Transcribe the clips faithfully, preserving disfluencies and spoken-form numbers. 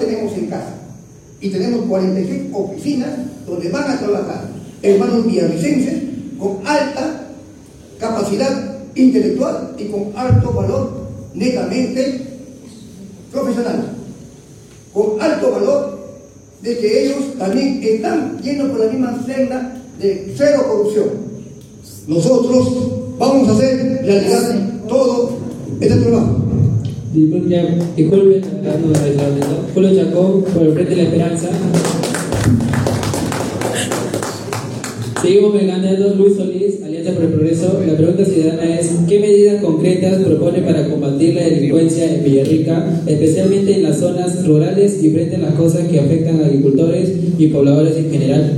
tenemos en casa. Y tenemos cuarenta y seis oficinas donde van a trabajar hermanos villarricenses con alta capacidad intelectual y con alto valor netamente profesional, con alto valor de que ellos también están yendo por la misma senda de cero corrupción. Nosotros vamos a hacer realidad todo este trabajo. Disculpe, disculpe, Julio Chacón, por el Frente de la Esperanza. Seguimos con el candidato Luis Solís, Alianza por el Progreso. La pregunta ciudadana es: ¿qué medidas concretas propone para combatir la delincuencia en Villarrica, especialmente en las zonas rurales y frente a las cosas que afectan a agricultores y pobladores en general?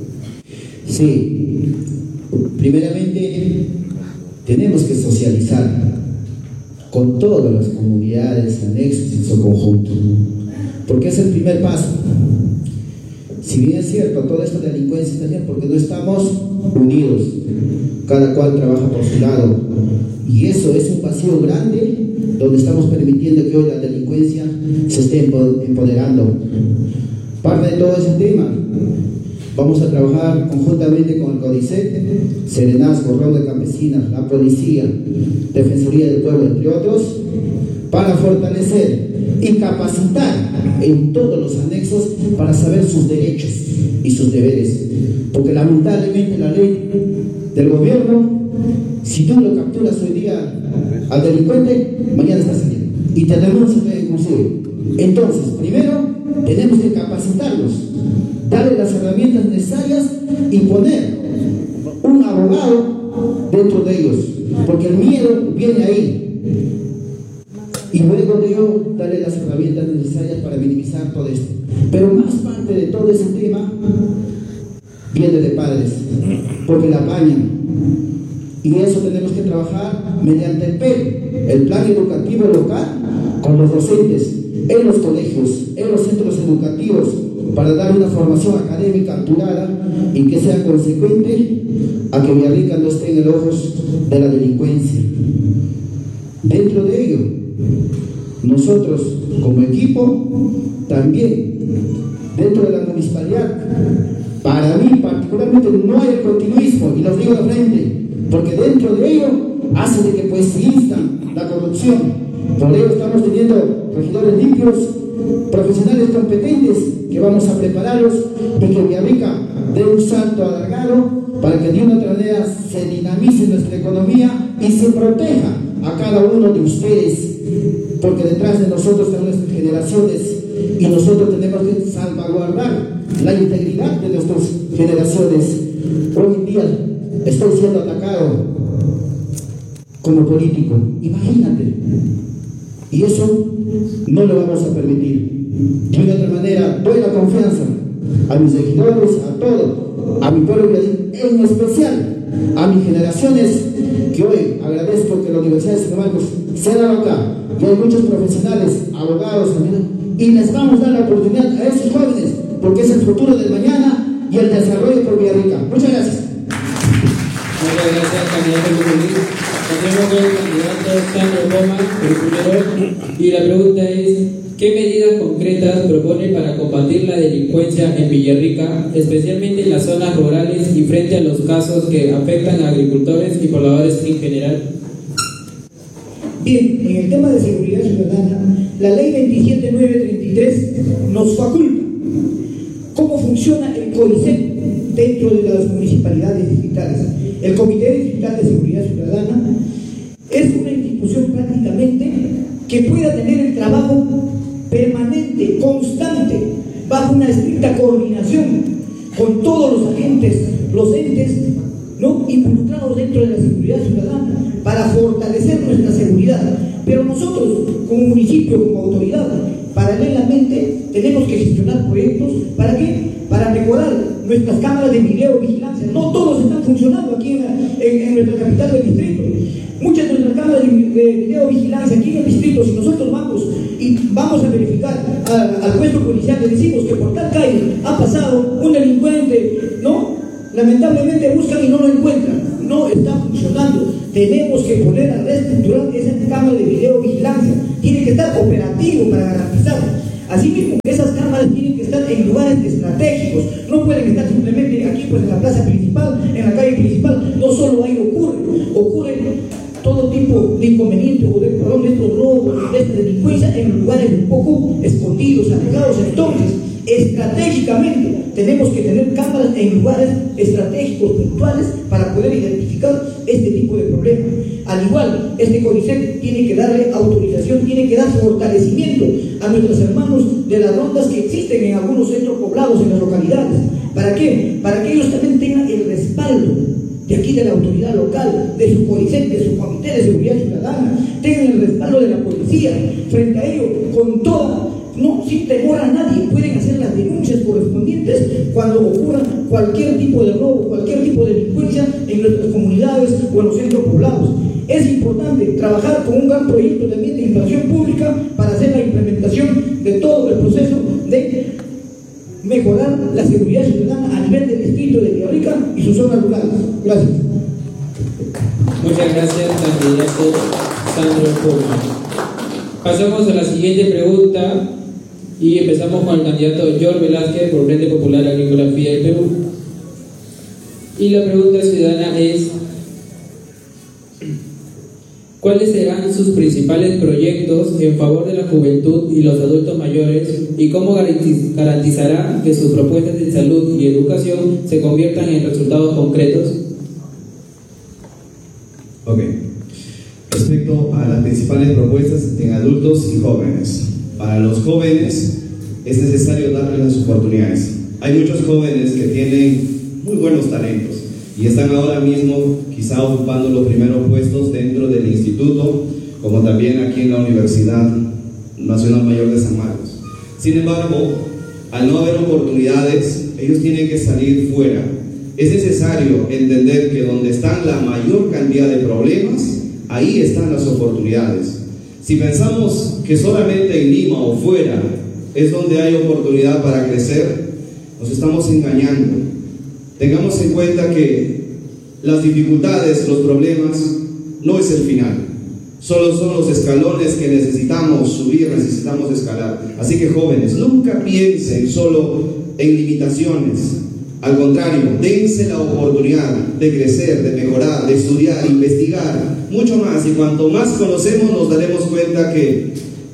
Sí, primeramente tenemos que socializar con todas las comunidades anexas en su conjunto, porque es el primer paso. Si bien es cierto, toda esta delincuencia está bien porque no estamos unidos, cada cual trabaja por su lado, y eso es un vacío grande donde estamos permitiendo que hoy la delincuencia se esté empoderando. Parte de todo ese tema, vamos a trabajar conjuntamente con el CODICET, Serenazgo, Ronda Campesina, la Policía, Defensoría del Pueblo, entre otros, para fortalecer y capacitar en todos los anexos para saber sus derechos y sus deberes, porque lamentablemente la ley del gobierno, si tú lo capturas hoy día al delincuente, mañana está saliendo y te denuncian inclusive. Entonces, primero tenemos que capacitarlos, darle las herramientas necesarias y poner un abogado dentro de ellos, porque el miedo viene ahí. Y luego de ello, darle las herramientas necesarias para minimizar todo esto. Pero más parte de todo ese tema viene de padres, porque la apañan. Y eso tenemos que trabajar mediante el P E L, el Plan Educativo Local, con los docentes, en los colegios, en los centros educativos, para dar una formación académica apurada y que sea consecuente a que Villarrica no esté en el ojo de la delincuencia. Dentro de ello, nosotros como equipo también dentro de la municipalidad, para mí particularmente no hay el continuismo, y lo digo de frente, porque dentro de ello hace de que pues se instan la corrupción. Por ello estamos teniendo regidores limpios, profesionales competentes que vamos a prepararlos y que Villarrica dé un salto alargado para que de una otra manera se dinamice nuestra economía y se proteja a cada uno de ustedes, porque detrás de nosotros están nuestras generaciones y nosotros tenemos que salvaguardar la integridad de nuestras generaciones. Hoy en día estoy siendo atacado como político, imagínate, y eso no lo vamos a permitir. De una otra manera doy la confianza a mis regidores, a todo, a mi pueblo, en especial a mis generaciones, que hoy agradezco que la Universidad de San Marcos se da acá, y hay muchos profesionales, abogados también, y les vamos a dar la oportunidad a esos jóvenes, porque es el futuro del mañana y el desarrollo por Villarrica. Muchas gracias. Muchas gracias, candidato Luis. Continuamos con el candidato Sandro Poma, el primero, y la pregunta es: ¿qué medidas concretas propone para combatir la delincuencia en Villarrica, especialmente en las zonas rurales y frente a los casos que afectan a agricultores y pobladores en general? Bien, en el tema de seguridad ciudadana, la ley veintisiete mil novecientos treinta y tres nos faculta cómo funciona el CODICET dentro de las municipalidades distritales. El Comité Distrital de Seguridad Ciudadana es una institución prácticamente que pueda tener el trabajo permanente, constante, bajo una estricta coordinación con todos los agentes, los entes, ¿no?, involucrados dentro de la seguridad ciudadana para fortalecer nuestra seguridad. Pero nosotros, como municipio, como autoridad, paralelamente tenemos que gestionar proyectos. ¿Para qué? Para mejorar nuestras cámaras de videovigilancia. No todos están funcionando aquí en, la, en, en nuestra capital del distrito. Muchas de nuestras cámaras de videovigilancia aquí en el distrito, si nosotros vamos y vamos a verificar a, al puesto policial, le decimos que por tal calle ha pasado un delincuente, ¿no? Lamentablemente buscan y no lo encuentran. No está funcionando. Tenemos que poner a reestructurar esa cámara de videovigilancia. Tiene que estar operativo para garantizar. Asimismo, esas cámaras tienen que estar en lugares estratégicos, no pueden estar simplemente aquí, pues en la plaza principal, en la calle principal. No solo ahí ocurre, ocurre todo tipo de inconvenientes o de, perdón, de estos robos, de esta delincuencia en lugares un poco escondidos, alejados. Entonces, estratégicamente tenemos que tener cámaras en lugares estratégicos, puntuales, para poder identificar este tipo de problemas. Al igual, este CONICET tiene que darle autorización, tiene que dar fortalecimiento a nuestros hermanos de las rondas que existen en algunos centros poblados, en las localidades. ¿Para qué? Para que ellos también tengan el respaldo de aquí, de la autoridad local, de su CONICET, de su Comité de Seguridad Ciudadana, tengan el respaldo de la policía. Frente a ello, con toda, no sin temor a nadie, pueden hacer las denuncias correspondientes cuando ocurra cualquier tipo de robo, cualquier tipo de delincuencia en nuestras comunidades o en los centros poblados. Es importante trabajar con un gran proyecto también de inversión pública para hacer la implementación de todo el proceso de mejorar la seguridad ciudadana a nivel del distrito de Villarrica y sus zonas rurales. Gracias. Muchas gracias, candidato Sandro Poma. Pasamos a la siguiente pregunta y empezamos con el candidato George Velázquez por Frente Popular Agrícola F I E del Perú. Y la pregunta ciudadana es: ¿cuáles serán sus principales proyectos en favor de la juventud y los adultos mayores y cómo garantizará que sus propuestas de salud y educación se conviertan en resultados concretos? Ok. Respecto a las principales propuestas en adultos y jóvenes. Para los jóvenes es necesario darles las oportunidades. Hay muchos jóvenes que tienen muy buenos talentos y están ahora mismo quizá ocupando los primeros puestos dentro del instituto, como también aquí en la Universidad Nacional Mayor de San Marcos. Sin embargo, al no haber oportunidades, ellos tienen que salir fuera. Es necesario entender que donde están la mayor cantidad de problemas, ahí están las oportunidades. Si pensamos que solamente en Lima o fuera es donde hay oportunidad para crecer, nos estamos engañando. Tengamos en cuenta que las dificultades, los problemas, no es el final. Solo son los escalones que necesitamos subir, necesitamos escalar. Así que jóvenes, nunca piensen solo en limitaciones. Al contrario, dense la oportunidad de crecer, de mejorar, de estudiar, investigar, mucho más. Y cuanto más conocemos, nos daremos cuenta que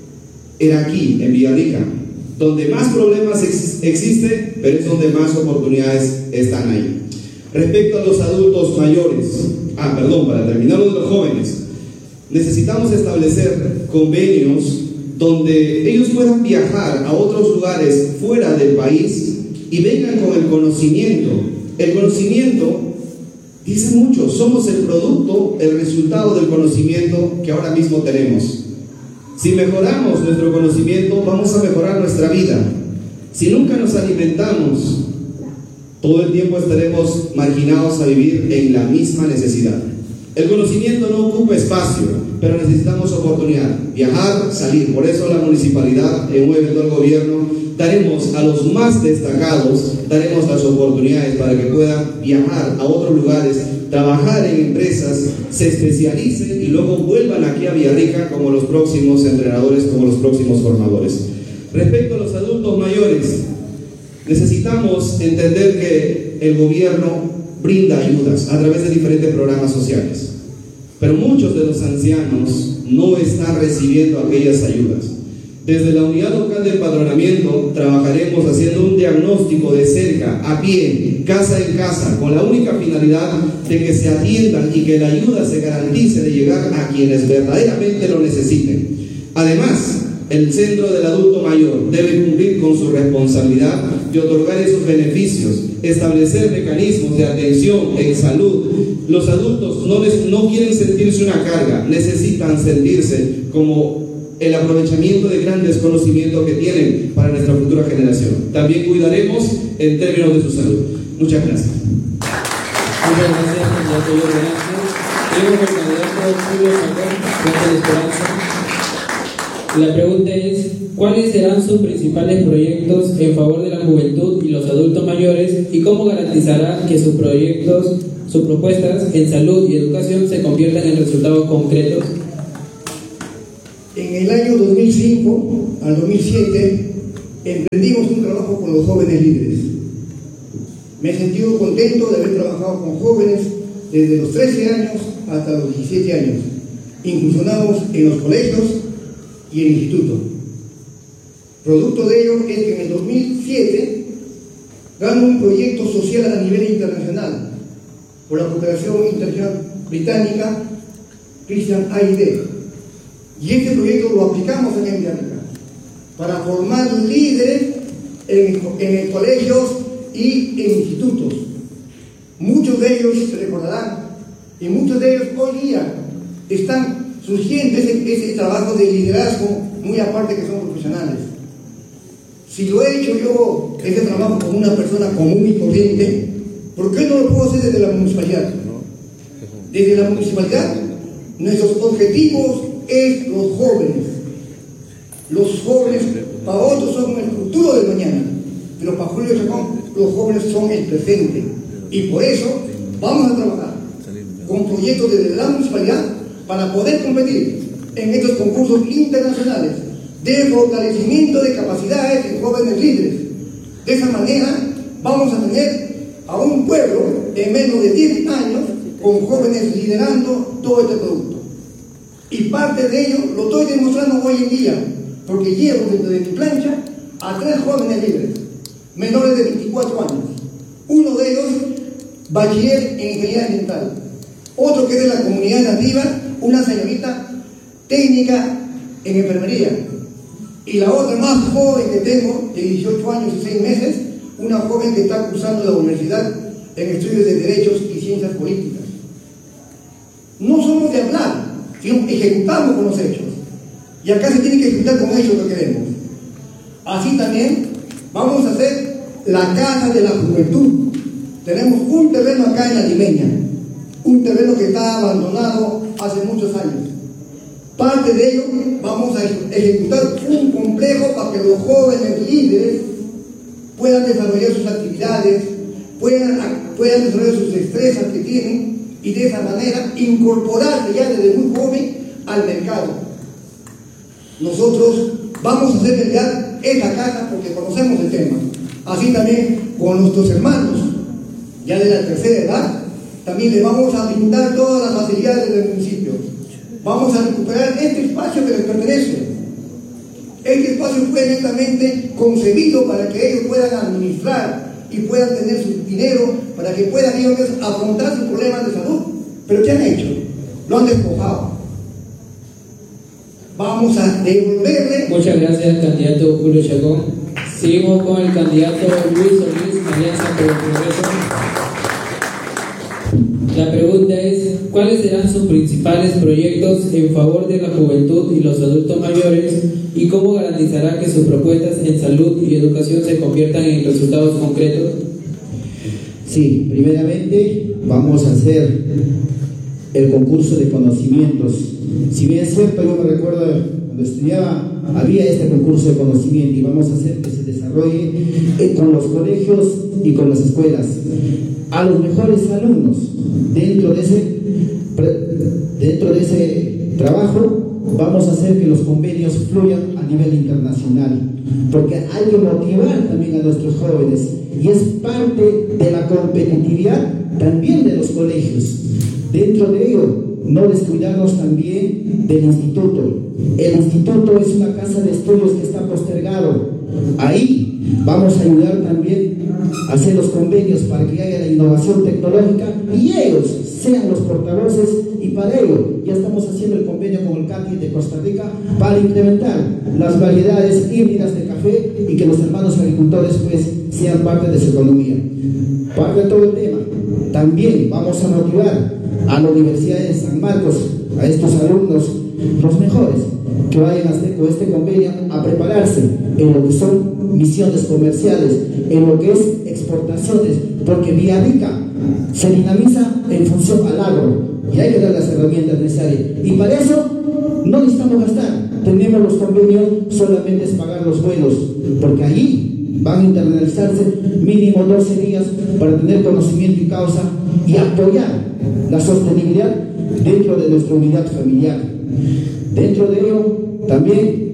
era aquí, en Villarrica, donde más problemas ex existen, pero es donde más oportunidades están ahí. Respecto a los adultos mayores, ah, perdón, para terminar lo de los jóvenes, necesitamos establecer convenios donde ellos puedan viajar a otros lugares fuera del país y vengan con el conocimiento. El conocimiento dice mucho, somos el producto, el resultado del conocimiento que ahora mismo tenemos. Si mejoramos nuestro conocimiento, vamos a mejorar nuestra vida. Si nunca nos alimentamos, todo el tiempo estaremos marginados a vivir en la misma necesidad. El conocimiento no ocupa espacio, pero necesitamos oportunidad, viajar, salir. Por eso la municipalidad, en un eventual gobierno, daremos a los más destacados, daremos las oportunidades para que puedan viajar a otros lugares, trabajar en empresas, se especialicen y luego vuelvan aquí a Villarrica como los próximos entrenadores, como los próximos formadores. Respecto a los adultos mayores, necesitamos entender que el gobierno brinda ayudas a través de diferentes programas sociales, pero muchos de los ancianos no están recibiendo aquellas ayudas. Desde la unidad local de empadronamiento trabajaremos haciendo un diagnóstico de cerca, a pie, casa en casa, con la única finalidad de que se atiendan y que la ayuda se garantice de llegar a quienes verdaderamente lo necesiten. Además, el centro del adulto mayor debe cumplir con su responsabilidad de otorgar esos beneficios, establecer mecanismos de atención en salud. Los adultos no, les, no quieren sentirse una carga, necesitan sentirse como el aprovechamiento de grandes conocimientos que tienen para nuestra futura generación. También cuidaremos en términos de su salud. Muchas gracias. Muchas gracias, candidato George Velázquez. Tenemos el candidato Julio Chacón, Frente de Esperanza. La pregunta es: ¿cuáles serán sus principales proyectos en favor de la juventud y los adultos mayores y cómo garantizará que sus proyectos, sus propuestas en salud y educación se conviertan en resultados concretos? En el año dos mil cinco al dos mil siete emprendimos un trabajo con los jóvenes líderes. Me he sentido contento de haber trabajado con jóvenes desde los trece años hasta los diecisiete años. Incursionamos en los colegios y en el instituto. Producto de ello es que en el dos mil siete ganó un proyecto social a nivel internacional por la Cooperación Internacional Británica Christian Aid. Y este proyecto lo aplicamos aquí en Villarrica para formar líderes en, en colegios y en institutos. Muchos de ellos se recordarán y muchos de ellos hoy día están surgiendo ese, ese trabajo de liderazgo, muy aparte que son profesionales. Si lo he hecho yo, ese trabajo como una persona común y corriente, ¿por qué no lo puedo hacer desde la municipalidad? Desde la municipalidad, nuestros objetivos es los jóvenes. Los jóvenes, para otros son el futuro del mañana, pero para Julio Chacón, los jóvenes son el presente. Y por eso vamos a trabajar con proyectos desde la municipalidad para poder competir en estos concursos internacionales de fortalecimiento de capacidades en jóvenes líderes. De esa manera vamos a tener a un pueblo en menos de diez años con jóvenes liderando todo este producto. Y parte de ello lo estoy demostrando hoy en día, porque llevo desde mi plancha a tres jóvenes líderes, menores de veinticuatro años. Uno de ellos, bachiller en ingeniería ambiental. Otro que es de la comunidad nativa, una señorita técnica en enfermería. Y la otra más joven que tengo, de dieciocho años y seis meses, una joven que está cursando la universidad en estudios de Derechos y Ciencias Políticas. No somos de hablar, sino ejecutamos con los hechos. Y acá se tiene que ejecutar con hechos lo que queremos. Así también vamos a hacer la Casa de la Juventud. Tenemos un terreno acá en La Limeña, un terreno que está abandonado hace muchos años. Parte de ello vamos a ejecutar un complejo para que los jóvenes líderes puedan desarrollar sus actividades, puedan, puedan desarrollar sus destrezas que tienen y de esa manera incorporarse ya desde muy joven al mercado. Nosotros vamos a hacer realidad esa casa porque conocemos el tema. Así también con nuestros hermanos, ya de la tercera edad, también les vamos a brindar todas las facilidades del municipio. Vamos a recuperar este espacio que les pertenece. Este espacio fue netamente concebido para que ellos puedan administrar y puedan tener su dinero, para que puedan ellos afrontar sus problemas de salud. ¿Pero qué han hecho? Lo han despojado. Vamos a devolverle. Muchas gracias, candidato Julio Chacón. Seguimos con el candidato Luis Solís, Alianza por el Progreso. La pregunta es, ¿cuáles serán sus principales proyectos en favor de la juventud y los adultos mayores y cómo garantizará que sus propuestas en salud y educación se conviertan en resultados concretos? Sí, primeramente vamos a hacer el concurso de conocimientos. Si bien es cierto, yo me recuerdo cuando estudiaba, había este concurso de conocimiento y vamos a hacer que se desarrolle con los colegios y con las escuelas. A los mejores alumnos dentro de ese dentro de ese trabajo vamos a hacer que los convenios fluyan a nivel internacional, porque hay que motivar también a nuestros jóvenes y es parte de la competitividad también de los colegios. Dentro de ello, no descuidarnos también del instituto. El instituto es una casa de estudios que está postergado. Ahí vamos a ayudar también a hacer los convenios para que haya la innovación tecnológica y ellos sean los portavoces, y para ello ya estamos haciendo el convenio con el C A T I de Costa Rica para implementar las variedades híbridas de café y que los hermanos agricultores pues sean parte de su economía. Parte de todo el tema. También vamos a motivar a la Universidad de San Marcos, a estos alumnos, los mejores, que vayan a hacer con este convenio a prepararse en lo que son misiones comerciales, en lo que es exportaciones, porque Villarrica se dinamiza en función al agro y hay que dar las herramientas necesarias. Y para eso no necesitamos gastar, tenemos los convenios, solamente es pagar los vuelos, porque allí van a internalizarse mínimo doce días para tener conocimiento y causa y apoyar la sostenibilidad dentro de nuestra unidad familiar. Dentro de ello, también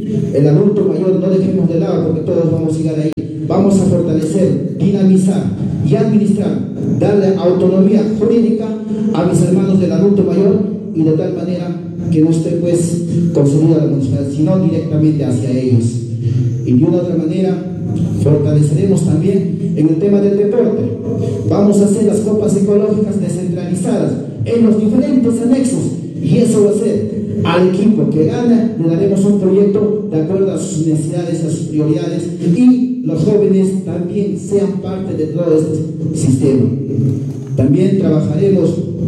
el adulto mayor no dejemos de lado porque todos vamos a llegar ahí. Vamos a fortalecer, dinamizar y administrar, darle autonomía jurídica a mis hermanos del adulto mayor y de tal manera que no esté pues concedida la municipalidad, sino directamente hacia ellos. Y de una otra manera fortaleceremos también en el tema del deporte. Vamos a hacer las copas ecológicas descentralizadas en los diferentes anexos y eso va a ser al equipo que gana, le daremos un proyecto de acuerdo a sus necesidades, a sus prioridades y los jóvenes también sean parte de todo este sistema. También trabajaremos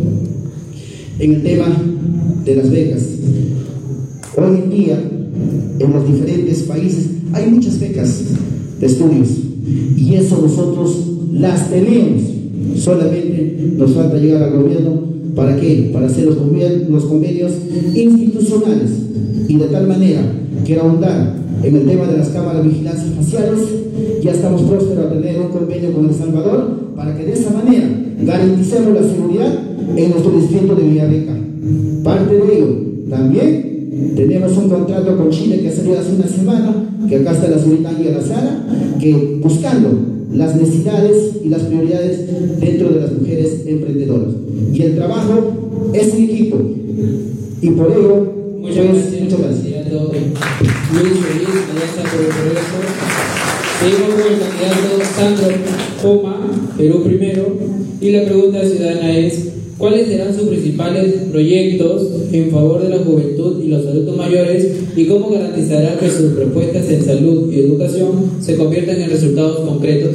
en el tema de las becas. Hoy en día, en los diferentes países, hay muchas becas de estudios y eso nosotros las tenemos. Solamente nos falta llegar al gobierno. ¿Para qué? Para hacer los convenios, los convenios institucionales y de tal manera que ahondar en el tema de las cámaras de vigilancia faciales. Ya estamos próximos a tener un convenio con El Salvador para que de esa manera garanticemos la seguridad en nuestro distrito de Villarrica. Parte de ello, también tenemos un contrato con Chile que salió hace una semana, que acá está la señorita Ángela Sara, que buscando las necesidades y las prioridades dentro de las mujeres emprendedoras. Y el trabajo es un equipo. Y por ello, muchas pues, gracias, muchas gracias. candidato Luis Feliz, gracias por el progreso. Seguimos con el candidato Sandro Poma, Perú Primero. Y la pregunta ciudadana es: ¿cuáles serán sus principales proyectos en favor de la juventud y los adultos mayores? ¿Y cómo garantizará que sus propuestas en salud y educación se conviertan en resultados concretos?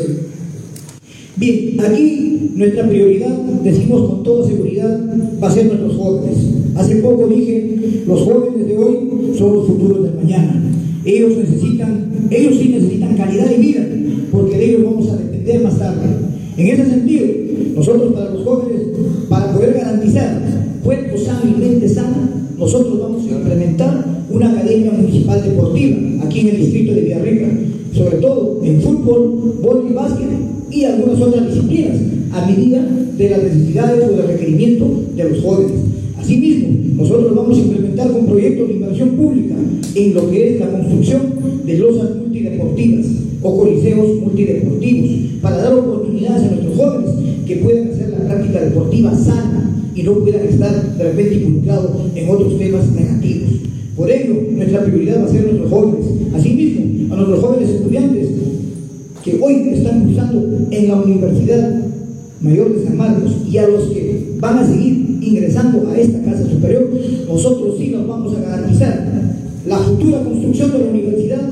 Bien, aquí nuestra prioridad, decimos con toda seguridad, va a ser nuestros jóvenes. Hace poco dije, los jóvenes de hoy son los futuros del mañana. Ellos necesitan, ellos sí necesitan calidad de vida, porque de ellos vamos a depender más tarde. En ese sentido, nosotros para los jóvenes, para poder garantizar cuerpo sano y mente sana, nosotros vamos a implementar una academia municipal deportiva aquí en el distrito de Villarrica, sobre todo en fútbol, vóley, básquet y algunas otras disciplinas, a medida de las necesidades o del requerimiento de los jóvenes. Asimismo, nosotros vamos a implementar con proyectos de inversión pública en lo que es la construcción de losas multideportivas o coliseos multideportivos, para dar oportunidades a nuestros jóvenes que puedan hacer la práctica deportiva sana y no puedan estar de repente involucrados en otros temas negativos. Por ello, nuestra prioridad va a ser nuestros jóvenes. Asimismo, a nuestros jóvenes estudiantes que hoy están cursando en la Universidad Mayor de San Marcos y a los que van a seguir ingresando a esta casa superior, nosotros sí nos vamos a garantizar la futura construcción de la Universidad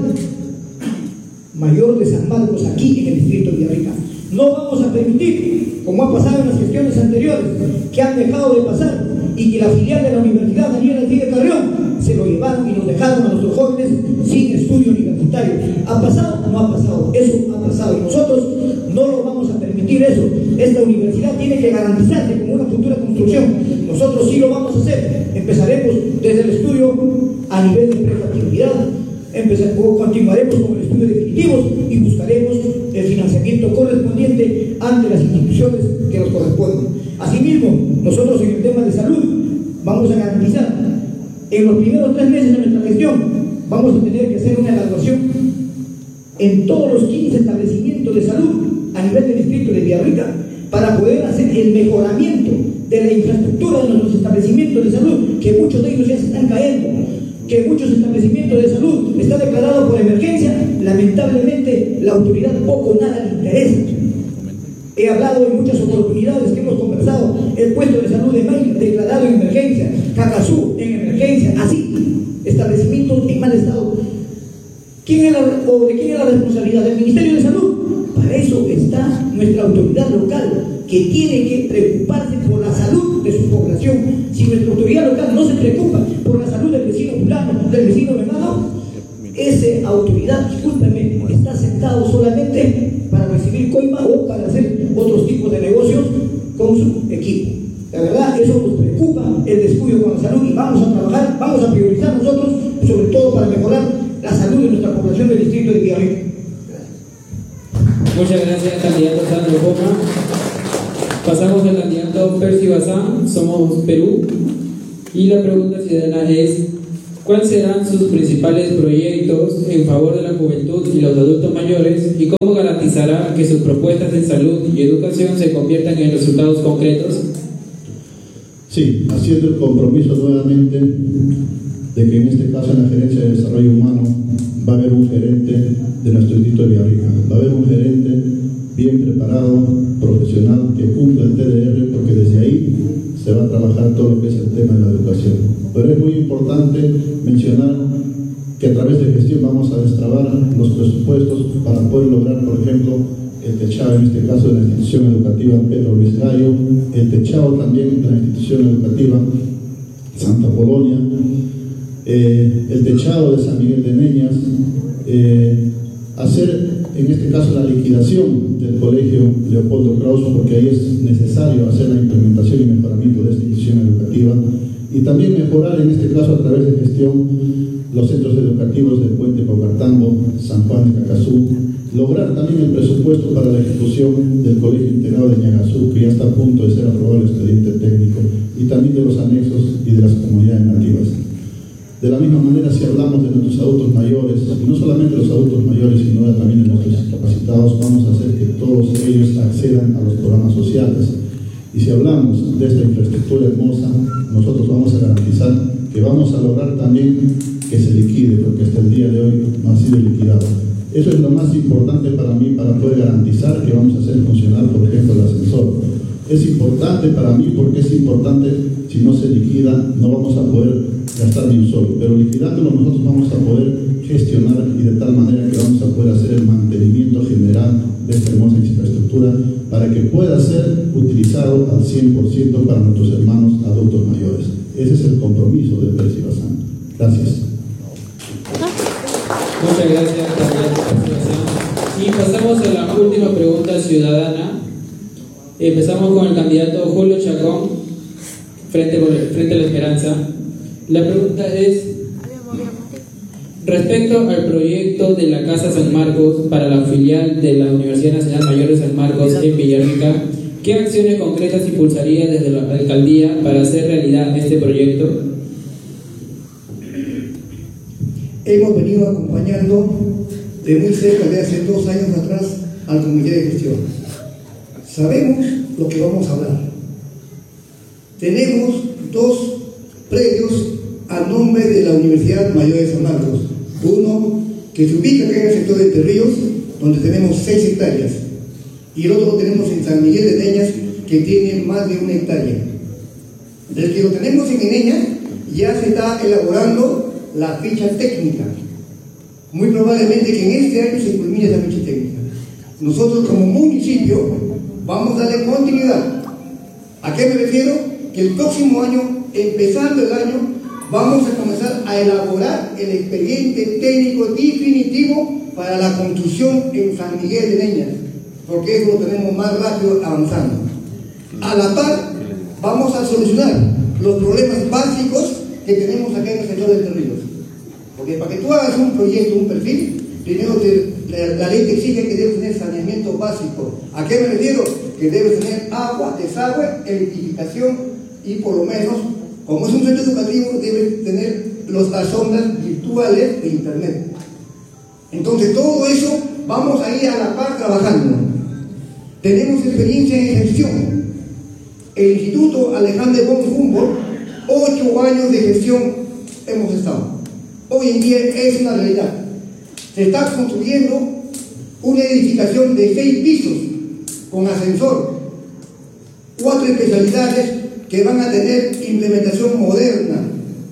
Mayor de San Marcos aquí en el distrito de Villarrica. No vamos a permitir, como ha pasado en las gestiones anteriores, que han dejado de pasar y que la filial de la Universidad Daniel Alcide Carrión se lo llevaron y nos dejaron a nuestros jóvenes sin estudio universitario. ¿Ha pasado? No ha pasado. Eso ha pasado y nosotros no lo vamos a permitir eso. Esta universidad tiene que garantizarse como una futura construcción. Nosotros sí lo vamos a hacer. Empezaremos desde el estudio a nivel de prefactibilidad, o continuaremos con el estudio definitivo y buscaremos el financiamiento correspondiente ante las instituciones que nos corresponden. Asimismo, nosotros en el tema de salud vamos a garantizar en los primeros tres meses de nuestra gestión, vamos a tener que hacer una evaluación en todos los quince establecimientos de salud a nivel del distrito de Villarrica para poder hacer el mejoramiento de la infraestructura de nuestros establecimientos de salud, que muchos de ellos ya se están cayendo, que muchos establecimientos de salud están declarados por emergencia. Lamentablemente la autoridad poco o nada le interesa. He hablado en muchas oportunidades que hemos conversado, el puesto de salud de May declarado en emergencia, Cacazú en emergencia, así, establecimientos en mal estado. ¿Quién es la, o ¿De quién es la responsabilidad? ¿Del Ministerio de Salud? Para eso está nuestra autoridad local, que tiene que preocuparse por la salud de su población. Si nuestra autoridad local no se preocupa por la salud del vecino fulano, del vecino venado, esa autoridad, discúlpeme, está sentado solamente para recibir coima o para hacer otros tipos de negocios con su equipo. La verdad, eso nos preocupa, el descuido con la salud, y vamos a trabajar, vamos a priorizar nosotros, sobre todo para mejorar la salud de nuestra población del distrito de Villarrica. Muchas gracias, candidato Sandro Poma. Pasamos al candidato Percy Bazán, Somos Perú. Y la pregunta ciudadana es: ¿Cuáles serán sus principales proyectos en favor de la juventud y los adultos mayores? ¿Y cómo garantizará que sus propuestas en salud y educación se conviertan en resultados concretos? Sí, haciendo el compromiso nuevamente de que en este caso en la Gerencia de Desarrollo Humano va a haber un gerente de nuestro distrito de Villarrica, va a haber un gerente bien preparado, profesional, que cumpla el T D R, porque desde ahí se va a trabajar todo lo que es el tema de la educación. Pero es muy importante mencionar que a través de gestión vamos a destrabar los presupuestos para poder lograr, por ejemplo, el techado, en este caso de la institución educativa Pedro Luis Gallo, el techado también de la institución educativa Santa Polonia, eh, el techado de San Miguel de Neñas, eh, hacer en este caso la liquidación del colegio Leopoldo Kraus, porque ahí es necesario hacer la implementación y mejoramiento de esta institución educativa, y también mejorar en este caso a través de gestión los centros educativos del Puente Paucartambo, San Juan de Cacazú, lograr también el presupuesto para la ejecución del Colegio Integrado de Ñagazú, que ya está a punto de ser aprobado el expediente técnico, y también de los anexos y de las comunidades nativas. De la misma manera, si hablamos de nuestros adultos mayores, y no solamente los adultos mayores, sino también de nuestros discapacitados, vamos a hacer que todos ellos accedan a los programas sociales. Y si hablamos de esta infraestructura hermosa, nosotros vamos a garantizar que vamos a lograr también que se liquide, porque hasta el día de hoy no ha sido liquidado. Eso es lo más importante para mí, para poder garantizar que vamos a hacer funcionar, por ejemplo, el ascensor. Es importante para mí porque es importante, si no se liquida, no vamos a poder gastar ni un solo, pero liquidándolo nosotros vamos a poder gestionar y de tal manera que vamos a poder hacer el mantenimiento general de esta hermosa infraestructura para que pueda ser utilizado al cien por ciento para nuestros hermanos adultos mayores. Ese es el compromiso del P E R S I-BASAN. Gracias. Muchas gracias por la participación. Y pasamos a la última pregunta ciudadana. Empezamos con el candidato Julio Chacón, frente, frente a la Esperanza. La pregunta es, respecto al proyecto de la Casa San Marcos para la filial de la Universidad Nacional Mayor de San Marcos en Villarrica, ¿qué acciones concretas impulsaría desde la alcaldía para hacer realidad este proyecto? Hemos venido acompañando de muy cerca, de hace dos años atrás, al comité de gestión. Sabemos lo que vamos a hablar. Tenemos dos predios a nombre de la Universidad Mayor de San Marcos. Uno que se ubica acá en el sector de Entre Ríos, donde tenemos seis hectáreas. Y el otro lo tenemos en San Miguel de Neñas, que tiene más de una hectárea. Del que lo tenemos en Neñas, ya se está elaborando la ficha técnica. Muy probablemente que en este año se culmine esa ficha técnica. Nosotros como municipio vamos a darle continuidad. ¿A qué me refiero? Que el próximo año, empezando el año, vamos a comenzar a elaborar el expediente técnico definitivo para la construcción en San Miguel de Neñas, porque eso lo tenemos más rápido avanzando. A la par, vamos a solucionar los problemas básicos que tenemos acá en el sector de Entre Ríos. Porque para que tú hagas un proyecto, un perfil, primero te, la, la ley te exige que debes tener saneamiento básico. ¿A qué me refiero? Que debes tener agua, desagüe, electrificación y por lo menos, como es un centro educativo, debes tener los, las ondas virtuales de internet. Entonces todo eso vamos a ir a la par trabajando. Tenemos experiencia en gestión. El Instituto Alejandro von Humboldt, ocho años de gestión hemos estado. Hoy en día es una realidad. Se está construyendo una edificación de seis pisos con ascensor, cuatro especialidades que van a tener implementación moderna.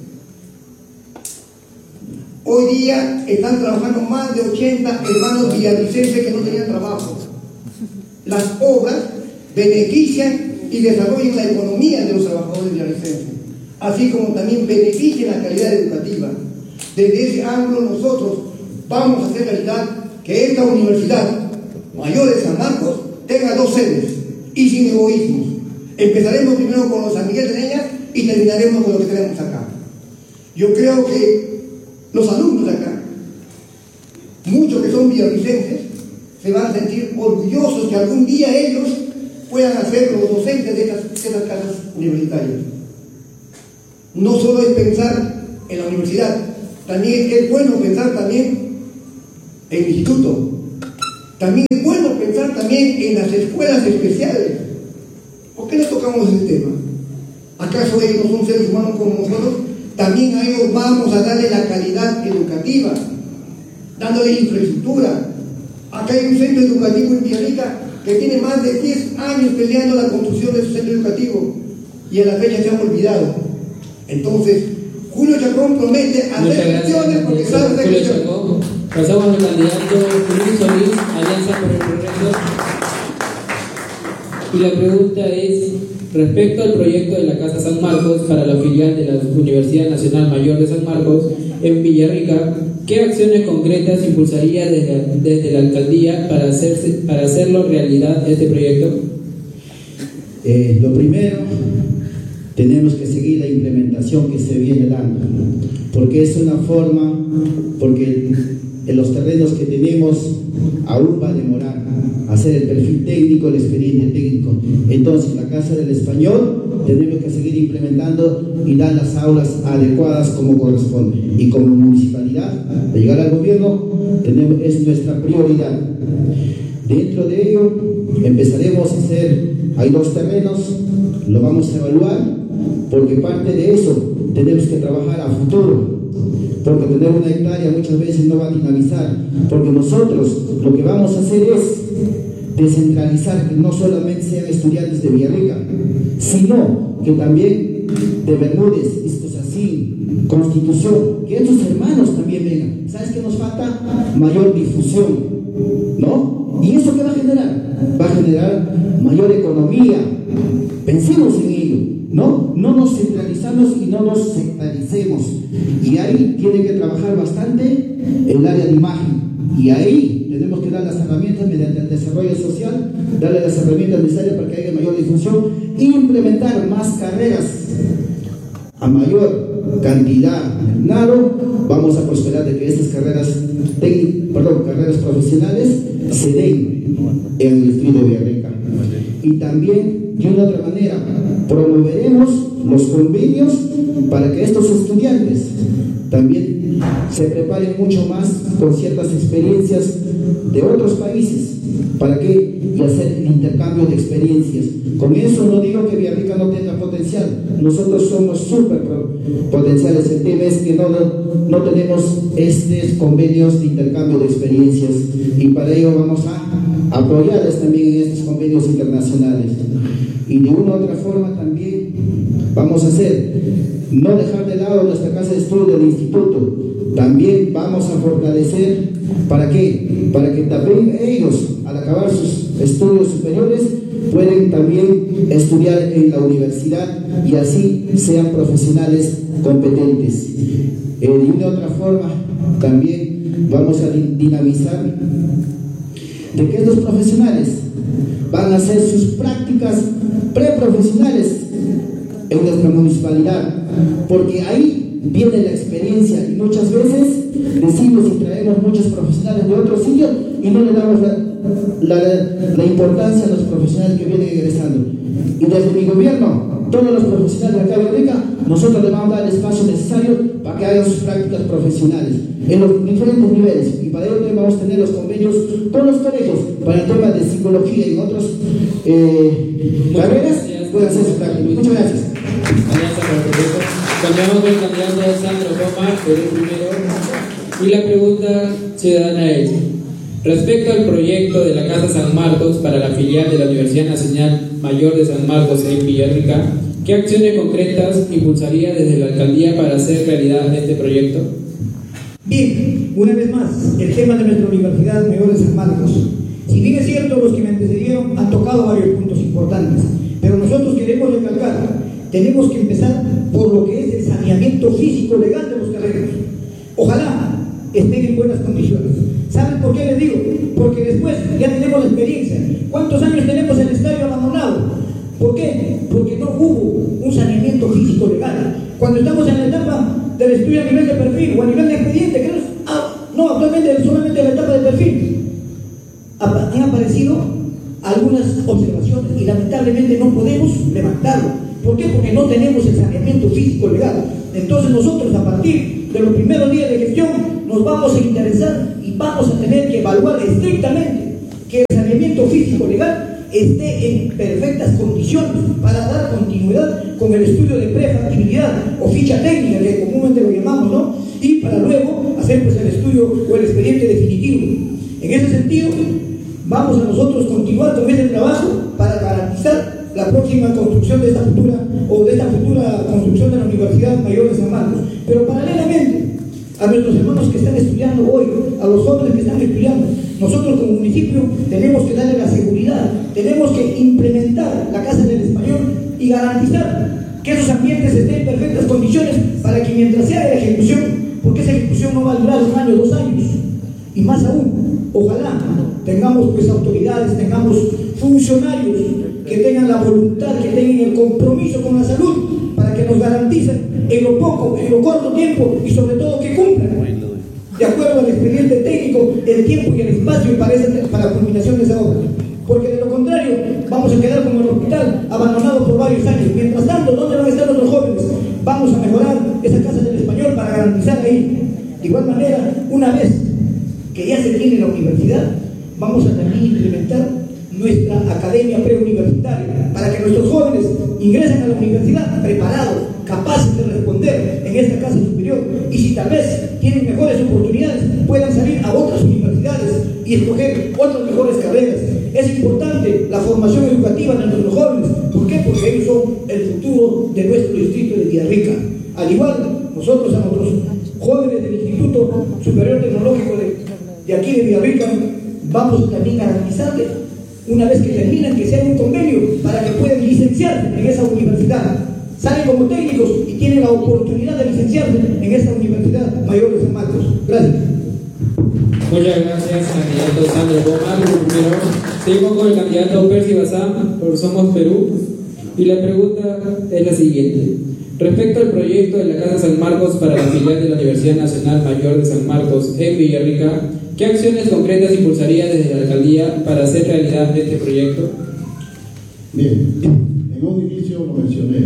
Hoy día están trabajando más de ochenta hermanos villarricenses que no tenían trabajo. Las obras benefician y desarrollan la economía de los trabajadores villarricenses, así como también benefician la calidad educativa. Desde ese ángulo nosotros vamos a hacer realidad que esta Universidad Mayor de San Marcos tenga dos sedes y sin egoísmos. Empezaremos primero con los San Miguel de Neñas y terminaremos con lo que tenemos acá. Yo creo que los alumnos de acá, muchos que son villarricenses, se van a sentir orgullosos que algún día ellos puedan ser los docentes de estas, de estas casas universitarias. No solo es pensar en la universidad. También es bueno pensar también en el instituto. También es bueno pensar también en las escuelas especiales. ¿Por qué no tocamos ese tema? ¿Acaso ellos no son seres humanos como nosotros? También a ellos vamos a darle la calidad educativa, dándole infraestructura. Acá hay un centro educativo en Villarrica que tiene más de diez años peleando la construcción de su centro educativo y a la fecha se han olvidado. Entonces, Julio Chacón promete hacer acciones porque sabe de Julio Chacón. Pasamos al candidato Luis Solís, Alianza por el Progreso. Y la pregunta es, respecto al proyecto de la Casa San Marcos para la filial de la Universidad Nacional Mayor de San Marcos en Villarrica, ¿qué acciones concretas impulsaría desde, desde la alcaldía para, hacerse, para hacerlo realidad este proyecto? Eh, lo primero, tenemos que seguir la implementación que se viene dando, porque es una forma, porque en los terrenos que tenemos aún va a demorar hacer el perfil técnico, el expediente técnico. Entonces, la Casa del Español tenemos que seguir implementando y dar las aulas adecuadas como corresponde. Y como municipalidad, de llegar al gobierno, tenemos, es nuestra prioridad. Dentro de ello, empezaremos a hacer, hay dos terrenos, lo vamos a evaluar, porque parte de eso tenemos que trabajar a futuro. Porque tener una hectárea muchas veces no va a dinamizar, porque nosotros lo que vamos a hacer es descentralizar, que no solamente sean estudiantes de Villarrica, sino que también de Bermúdez, Iscosacín, Constitución, que estos hermanos también vengan. ¿Sabes qué nos falta? Mayor difusión, ¿no? ¿Y eso qué va a generar? Va a generar mayor economía. Pensemos en ello, ¿no? No nos centralizamos y no nos sectaricemos. Y ahí tiene que trabajar bastante el área de imagen. Y ahí tenemos que dar las herramientas mediante el desarrollo social, darle las herramientas necesarias para que haya mayor difusión e implementar más carreras a mayor cantidad. Claro, vamos a prosperar de que estas carreras, perdón, carreras profesionales se den en el distrito de Villarrica. Y también, de una otra manera, promoveremos los convenios para que estos estudiantes también se preparen mucho más con ciertas experiencias de otros países. ¿Para qué? Y hacer el intercambio de experiencias. Con eso no digo que Villarrica no tenga potencial. Nosotros somos súper potenciales. El tema es que no, no tenemos estos convenios de intercambio de experiencias. Y para ello vamos a apoyarles también en estos convenios internacionales. Y de una u otra forma también vamos a hacer, no dejar de lado nuestra casa de estudio del instituto. También vamos a fortalecer, ¿para qué? Para que también ellos, al acabar sus estudios superiores, pueden también estudiar en la universidad y así sean profesionales competentes. Eh, de una u otra forma, también vamos a dinamizar de que estos profesionales van a hacer sus prácticas preprofesionales en nuestra municipalidad, porque ahí viene la experiencia y muchas veces decimos y traemos muchos profesionales de otros sitios y no le damos la, la, la importancia a los profesionales que vienen egresando. Y desde mi gobierno, todos los profesionales de acá de Villarrica, nosotros les vamos a dar el espacio necesario para que hagan sus prácticas profesionales en los diferentes niveles, y para ello vamos a tener los convenios con los colegios para el tema de psicología y en otras eh, carreras pueden hacer sus prácticas. Muchas gracias. Cambiamos con el candidato Sandro Pomar, por el primero. Y la pregunta ciudadana es: respecto al proyecto de la Casa San Marcos para la filial de la Universidad Nacional Mayor de San Marcos en Villarrica, ¿qué acciones concretas impulsaría desde la alcaldía para hacer realidad este proyecto? Bien, una vez más, el tema de nuestra Universidad Mayor de San Marcos. Si bien es cierto, los que me antecedieron han tocado varios puntos importantes, pero nosotros queremos recalcar, tenemos que empezar por lo que es el saneamiento físico legal de los terrenos. Ojalá estén en buenas condiciones. ¿Saben por qué les digo? Porque después ya tenemos la experiencia. ¿Cuántos años tenemos el estadio abandonado? ¿Por qué? Porque no hubo un saneamiento físico legal. Cuando estamos en la etapa del estudio a nivel de perfil o a nivel de expediente, que no, es, ah, no actualmente solamente en la etapa de perfil, han aparecido algunas observaciones y lamentablemente no podemos levantarlo. ¿Por qué? Porque no tenemos el saneamiento físico legal. Entonces nosotros, a partir de los primeros días de gestión, nos vamos a interesar y vamos a tener que evaluar estrictamente que el saneamiento físico legal esté en perfectas condiciones para dar continuidad con el estudio de prefactibilidad o ficha técnica, que comúnmente lo llamamos, ¿no? Y para luego hacer pues el estudio o el expediente definitivo. En ese sentido, vamos a nosotros continuar con ese trabajo para garantizar la próxima construcción de esta futura o de esta futura construcción de la Universidad Mayor de San Marcos. Pero paralelamente a nuestros hermanos que están estudiando hoy, a los jóvenes que están estudiando, nosotros como municipio tenemos que darle la seguridad, tenemos que implementar la Casa del Español y garantizar que esos ambientes estén en perfectas condiciones para que mientras sea la ejecución, porque esa ejecución no va a durar un año, dos años, y más aún, ojalá tengamos pues autoridades, tengamos funcionarios que tengan la voluntad, que tengan el compromiso con la salud para que nos garanticen en lo poco, en lo corto tiempo y sobre todo que cumplan de acuerdo al expediente técnico el tiempo y el espacio para, esa, para la culminación de esa obra, porque de lo contrario vamos a quedar como el hospital abandonado por varios años. Mientras tanto, ¿dónde van a estar nuestros jóvenes? Vamos a mejorar esa Casa del Español para garantizar ahí. De igual manera, una vez que ya se tiene la universidad, vamos a también implementar nuestra academia preuniversitaria para que nuestros jóvenes ingresen a la universidad preparados, capaces de responder en esta casa superior, y si tal vez tienen mejores oportunidades puedan salir a otras universidades y escoger otras mejores carreras. Es importante la formación educativa de nuestros jóvenes. ¿Por qué? Porque ellos son el futuro de nuestro distrito de Villarrica. Al igual, nosotros a nuestros jóvenes del Instituto Superior Tecnológico de, de aquí de Villarrica vamos también a garantizarles, una vez que terminan, que sea un convenio para que puedan licenciarse en esa universidad. Salen como técnicos y tienen la oportunidad de licenciarse en esta Universidad Mayor de San Marcos. Gracias. Muchas gracias, candidato Sandro Pomar. Primero, seguimos con el candidato Percy Bazán por Somos Perú. Y la pregunta es la siguiente. Respecto al proyecto de la Casa San Marcos para la filial de la Universidad Nacional Mayor de San Marcos en Villarrica, ¿qué acciones concretas impulsaría desde la alcaldía para hacer realidad este proyecto? Bien, en un inicio lo mencioné,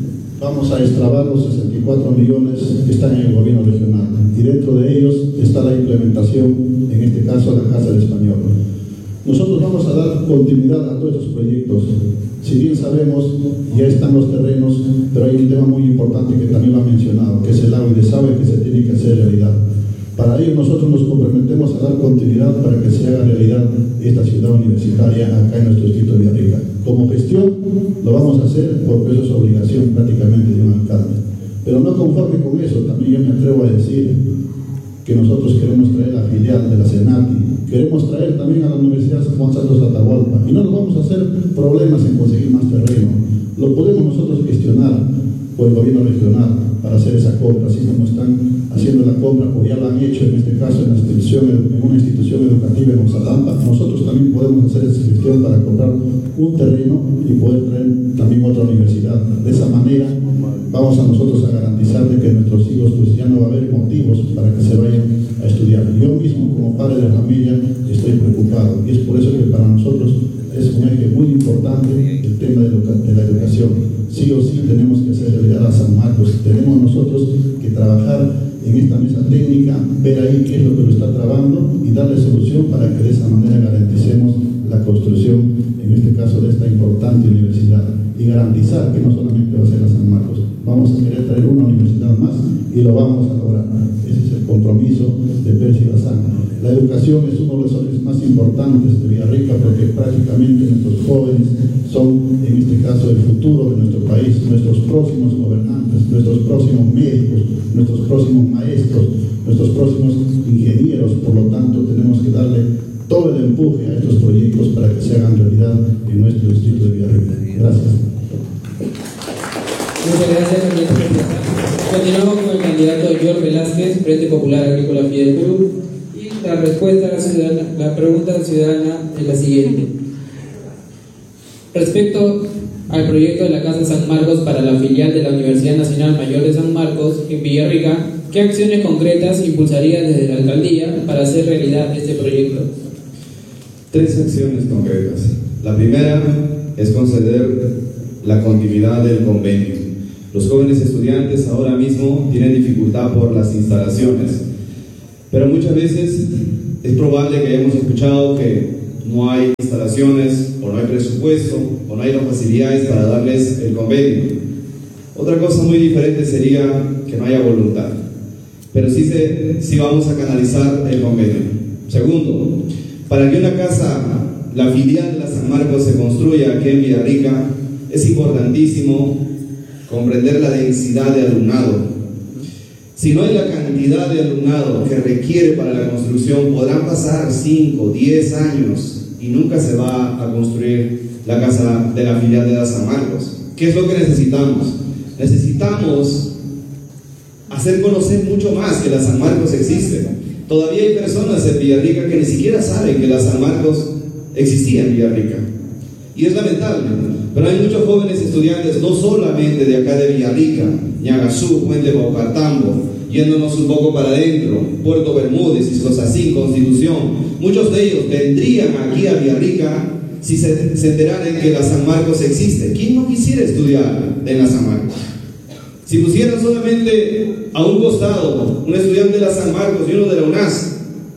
vamos a extrabar los sesenta y cuatro millones que están en el gobierno regional y dentro de ellos está la implementación, en este caso la Casa del Español. Nosotros vamos a dar continuidad a todos estos proyectos. Si bien sabemos, ya están los terrenos, pero hay un tema muy importante que también lo han mencionado, que es el agua y desagüe que se tiene que hacer realidad. Para ello nosotros nos comprometemos a dar continuidad para que se haga realidad esta ciudad universitaria acá en nuestro distrito de Villarrica. Como gestión lo vamos a hacer porque eso es obligación prácticamente de un alcalde. Pero no conforme con eso, también yo me atrevo a decir que nosotros queremos traer la filial de la Senati, queremos traer también a la Universidad San Juan Santos de Atahualpa, y no nos vamos a hacer problemas en conseguir más terreno. Lo podemos nosotros gestionar por el gobierno regional para hacer esa compra, así como están haciendo la compra, o ya lo han hecho en este caso en, la institución, en una institución educativa en Oxalampa. Nosotros también podemos hacer esa gestión para comprar un terreno y poder traer también otra universidad. De esa manera vamos a nosotros a garantizar de que nuestros hijos pues ya no va a haber motivos para que se vayan a estudiar. Yo mismo como padre de familia estoy preocupado y es por eso que para nosotros es un eje muy importante el tema de, de la educación. Sí o sí tenemos que hacer realidad a San Marcos, tenemos nosotros que trabajar en esta mesa técnica, ver ahí qué es lo que lo está trabando y darle solución para que de esa manera garanticemos la construcción, en este caso de esta importante universidad, y garantizar que no solamente va a ser a San Marcos, vamos a querer traer una universidad más y lo vamos a lograr. Ese es el compromiso de Percy Bazán. La educación es uno de los ejes más importantes de Villarrica porque prácticamente nuestros jóvenes son, en este caso, el futuro de nuestro país, nuestros próximos gobernantes, nuestros próximos médicos, nuestros próximos maestros, nuestros próximos ingenieros. Por lo tanto, tenemos que darle todo el empuje a estos proyectos para que se hagan realidad en nuestro distrito de Villarrica. Gracias. Muchas gracias, candidato. Continuamos con el candidato George Velázquez, Frente Popular Agrícola Fidel Perú. Y la respuesta a la, ciudadana, la pregunta ciudadana es la siguiente. Respecto al proyecto de la Casa San Marcos para la filial de la Universidad Nacional Mayor de San Marcos en Villarrica, ¿qué acciones concretas impulsaría desde la alcaldía para hacer realidad este proyecto? Tres acciones concretas. La primera es conceder la continuidad del convenio. Los jóvenes estudiantes ahora mismo tienen dificultad por las instalaciones, pero muchas veces es probable que hayamos escuchado que no hay instalaciones, o no hay presupuesto, o no hay las facilidades para darles el convenio. Otra cosa muy diferente sería que no haya voluntad, pero sí, se, sí vamos a canalizar el convenio. Segundo, para que una casa, la filial de la San Marcos, se construya aquí en Villarrica, es importantísimo comprender la densidad de alumnado. Si no hay la cantidad de alumnado que requiere para la construcción, podrán pasar cinco, diez años y nunca se va a construir la casa de la filial de la San Marcos. ¿Qué es lo que necesitamos? Necesitamos hacer conocer mucho más que la San Marcos existe. Todavía hay personas en Villarrica que ni siquiera saben que la San Marcos existía en Villarrica. Y es lamentable, pero hay muchos jóvenes estudiantes, no solamente de acá de Villarrica, Ñagasú, Puente Baucartambo, yéndonos un poco para adentro, Puerto Bermúdez, Islosacín, Constitución. Muchos de ellos vendrían aquí a Villarrica si se, se enteraran que la San Marcos existe. ¿Quién no quisiera estudiar en la San Marcos? Si pusieran solamente a un costado un estudiante de la San Marcos y uno de la UNAS,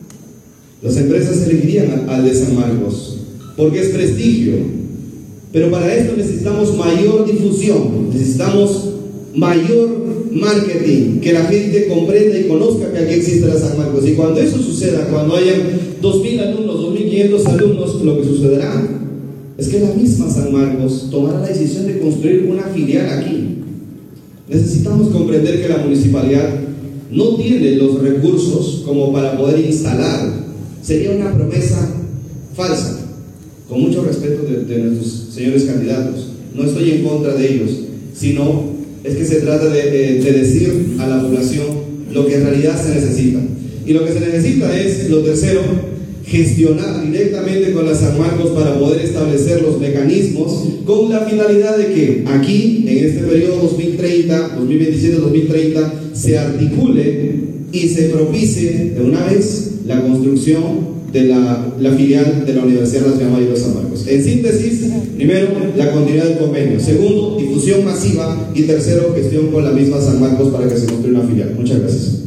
las empresas elegirían al de San Marcos, porque es prestigio. Pero para esto necesitamos mayor difusión, necesitamos mayor marketing, que la gente comprenda y conozca que aquí existe la San Marcos. Y cuando eso suceda, cuando hayan dos mil alumnos, dos mil quinientos alumnos, lo que sucederá es que la misma San Marcos tomará la decisión de construir una filial aquí. Necesitamos comprender que la municipalidad no tiene los recursos como para poder instalar. Sería una promesa falsa, con mucho respeto de, de nuestros señores candidatos. No estoy en contra de ellos, sino es que se trata de, de, de decir a la población lo que en realidad se necesita. Y lo que se necesita es, lo tercero, gestionar directamente con la San Marcos para poder establecer los mecanismos con la finalidad de que aquí, en este periodo dos mil treinta, dos mil veintisiete, dos mil treinta, se articule y se propicie de una vez la construcción de la, la filial de la Universidad Nacional Mayor de San Marcos. En síntesis, primero, la continuidad del convenio. Segundo, difusión masiva. Y tercero, gestión con la misma San Marcos para que se construya una filial. Muchas gracias.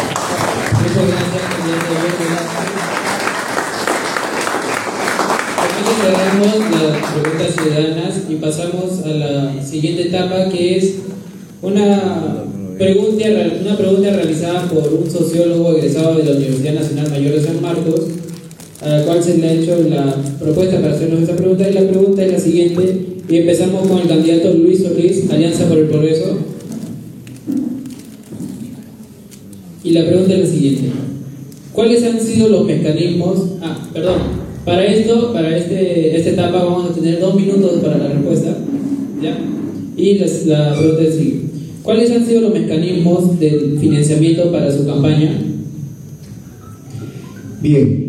Muchas gracias, presidente. Cerramos las preguntas ciudadanas y pasamos a la siguiente etapa, que es una pregunta, una pregunta realizada por un sociólogo egresado de la Universidad Nacional Mayor de San Marcos, a la cual se le ha hecho la propuesta para hacernos esta pregunta. Y la pregunta es la siguiente, y empezamos con el candidato Luis Solís, Alianza por el Progreso. Y la pregunta es la siguiente: ¿cuáles han sido los mecanismos? Ah, perdón. Para esto, para este, esta etapa vamos a tener dos minutos para la respuesta, ¿ya? Y les, la pregunta es así: ¿cuáles han sido los mecanismos del financiamiento para su campaña? Bien,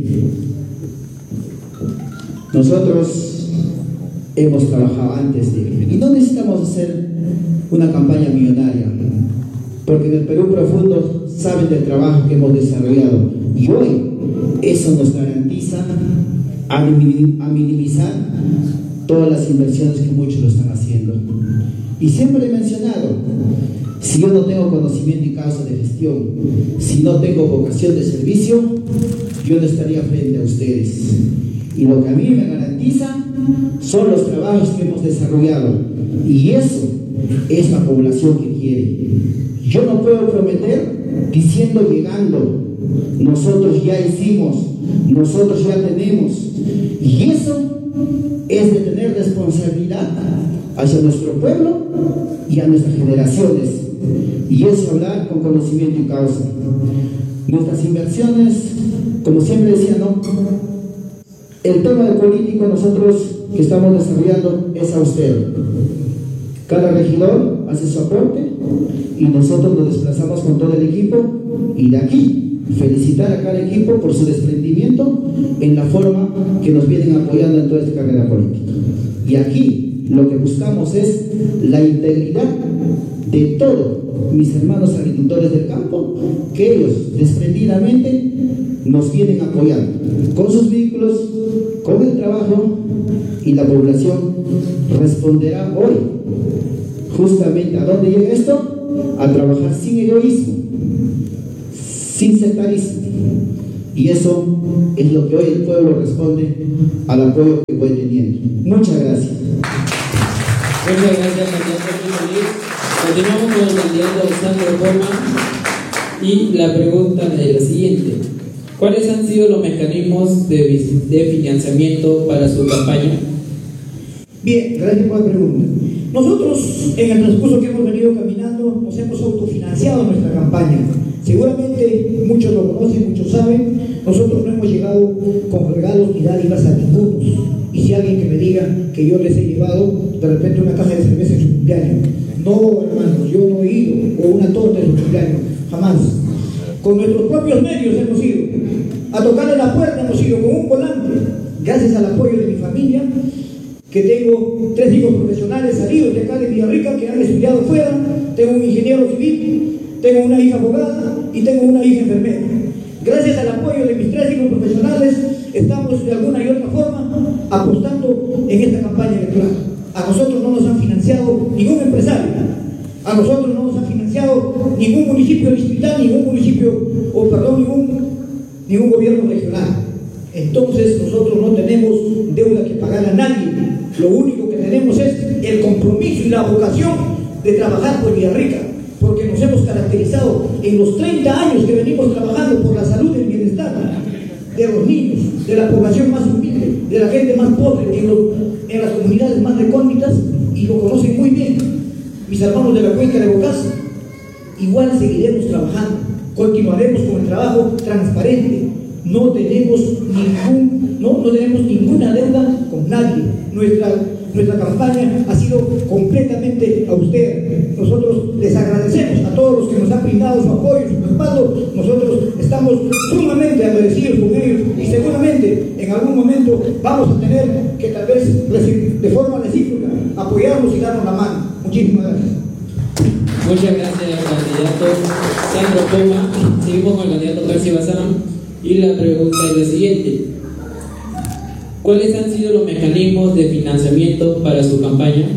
nosotros hemos trabajado antes de, y no necesitamos hacer una campaña millonaria, porque en el Perú profundo saben del trabajo que hemos desarrollado, y hoy eso nos garantiza a minimizar todas las inversiones que muchos lo están haciendo. Y siempre he mencionado, si yo no tengo conocimiento y causa de gestión, si no tengo vocación de servicio, yo no estaría frente a ustedes. Y lo que a mí me garantiza son los trabajos que hemos desarrollado, y eso es la población que quiere. Yo no puedo prometer diciendo, llegando, nosotros ya hicimos, nosotros ya tenemos, y eso es de tener responsabilidad hacia nuestro pueblo y a nuestras generaciones, y es hablar con conocimiento y causa. Nuestras inversiones, como siempre decía, ¿no? El tema de político nosotros que estamos desarrollando es austero. Cada regidor hace su aporte y nosotros nos desplazamos con todo el equipo, y de aquí felicitar a cada equipo por su desprendimiento en la forma que nos vienen apoyando en toda esta carrera política. Y aquí lo que buscamos es la integridad de todos mis hermanos agricultores del campo, que ellos desprendidamente nos vienen apoyando con sus vehículos, con el trabajo y la población responderá hoy. Justamente, ¿a dónde llega esto? A trabajar sin egoísmo, sin sectarismo. Y eso es lo que hoy el pueblo responde al apoyo que voy teniendo. Muchas gracias. Muchas gracias, candidato Luis. Continuamos con el candidato Sandro Poma y la pregunta es la siguiente. ¿Cuáles han sido los mecanismos de, de financiamiento para su campaña? Bien, gracias por la pregunta. Nosotros, en el transcurso que hemos venido caminando, nos hemos autofinanciado nuestra campaña. Seguramente muchos lo conocen, muchos saben, nosotros no hemos llegado con regalos ni dádivas a ninguno. Y si alguien que me diga que yo les he llevado de repente una caja de cerveza en su cumpleaños, no, hermanos, yo no he ido, o una torta en su cumpleaños, jamás. Con nuestros propios medios hemos ido. A tocarle la puerta hemos ido con un volante, gracias al apoyo de mi familia, que tengo tres hijos profesionales salidos de acá de Villarrica que han estudiado fuera, tengo un ingeniero civil, tengo una hija abogada y tengo una hija enfermera. Gracias al apoyo de mis tres hijos profesionales, estamos de alguna y otra forma apostando en esta campaña electoral. A nosotros no nos han financiado ningún empresario, a nosotros no nos ha financiado ningún municipio distrital, ningún municipio, o perdón, ningún, ningún gobierno regional. Entonces nosotros no tenemos deuda que pagar a nadie. Lo único que tenemos es el compromiso y la vocación de trabajar por Villarrica, porque nos hemos caracterizado en los treinta años que venimos trabajando por la salud y el bienestar de los niños, de la población más humilde, de la gente más pobre, en, los, en las comunidades más recónditas, y lo conocen muy bien mis hermanos de la cuenca de Bocas. Igual seguiremos trabajando, continuaremos con el trabajo transparente. No tenemos ningún, no, no tenemos ninguna deuda con nadie. Nuestra, nuestra campaña ha sido completamente austera. Nosotros les agradecemos a todos los que nos han brindado su apoyo, su respaldo. Nosotros estamos sumamente agradecidos con ellos y seguramente en algún momento vamos a tener que tal vez de forma recíproca apoyarnos y darnos la mano. Muchísimas gracias. Muchas gracias, candidato Sandro Poma. Seguimos con el candidato Percy Bazán. Y la pregunta es la siguiente. ¿Cuáles han sido los mecanismos de financiamiento para su campaña?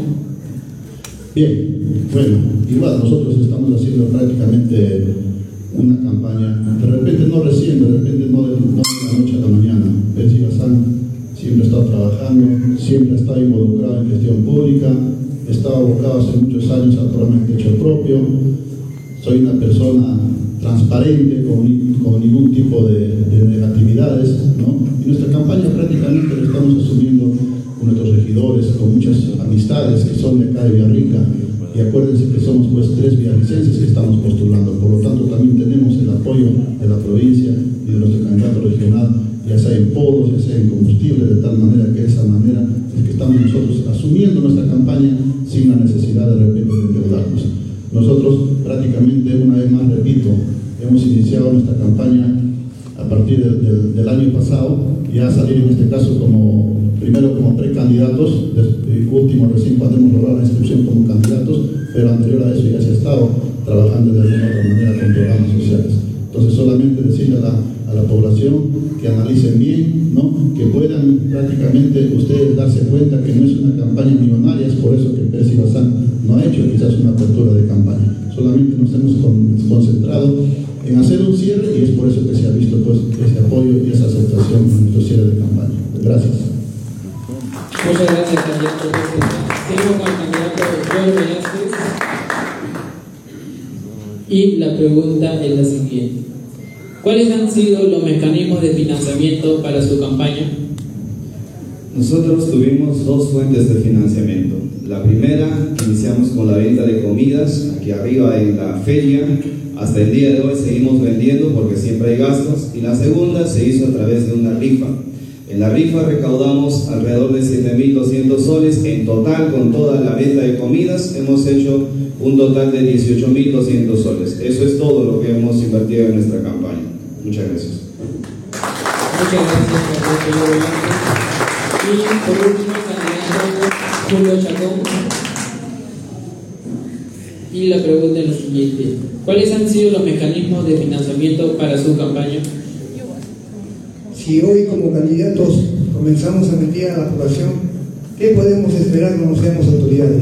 Bien, bueno, igual nosotros estamos haciendo prácticamente una campaña, de repente no recién, de repente no de, no de la noche a la mañana. Percy Bazán siempre ha estado trabajando, siempre ha estado involucrado en gestión pública, he estado abocado hace muchos años a programas de hecho propio, soy una persona transparente, con, con ningún tipo de, de negatividades, ¿no? Y nuestra campaña prácticamente la estamos asumiendo con nuestros regidores, con muchas amistades que son de acá de Villarrica, y acuérdense que somos pues tres villarricenses que estamos postulando, por lo tanto también tenemos el apoyo de la provincia y de nuestro candidato regional, ya sea en podos, ya sea en combustible, de tal manera que de esa manera es que estamos nosotros asumiendo nuestra campaña sin la necesidad de repente de endeudarnos. Nosotros prácticamente, una vez más repito, hemos iniciado nuestra campaña a partir de, de, del año pasado, ya salir en este caso como, primero como precandidatos, de, último recién cuando hemos logrado la inscripción como candidatos, pero anterior a eso ya se ha estado trabajando de alguna otra manera con programas sociales. Entonces solamente decirle a la, a la población que analicen bien, ¿no? Que puedan prácticamente ustedes darse cuenta que no es una campaña millonaria, es por eso que Percy Bazán no ha hecho quizás una apertura de campaña. Solamente nos hemos con, concentrado en hacer un cierre y es por eso que se ha visto pues ese apoyo y esa aceptación en nuestro cierre de campaña. Gracias. Muchas gracias, candidato. Seguimos con el candidato Pedro Velázquez. Y la pregunta es la siguiente. ¿Cuáles han sido los mecanismos de financiamiento para su campaña? Nosotros tuvimos dos fuentes de financiamiento. La primera, iniciamos con la venta de comidas, aquí arriba en la feria. Hasta el día de hoy seguimos vendiendo porque siempre hay gastos. Y la segunda se hizo a través de una rifa. En la rifa recaudamos alrededor de siete mil doscientos soles. En total, con toda la venta de comidas, hemos hecho un total de dieciocho mil doscientos soles. Eso es todo lo que hemos invertido en nuestra campaña. Muchas gracias. Muchas gracias, candidato Velázquez. Y por último, candidato Julio Chacón. Y la pregunta es la siguiente. ¿Cuáles han sido los mecanismos de financiamiento para su campaña? Si hoy como candidatos comenzamos a meter a la población, ¿qué podemos esperar cuando seamos autoridades?